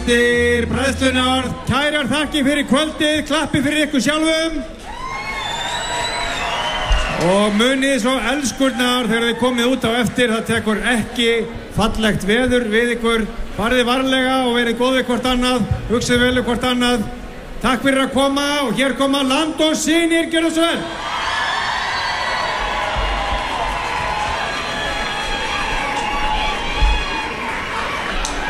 Bræðslunnar, kærar þakkir fyrir kvöldið, klappi fyrir ykkur sjálfum og munið svo elskurnar þegar þið komið út á eftir, það tekur ekki fallegt veður við ykkur, farið varlega og verið góð við hvort annað, hugsið vel við hvort annað. Takk fyrir að koma og hér koma Land og Synir, gjörðu svo vel.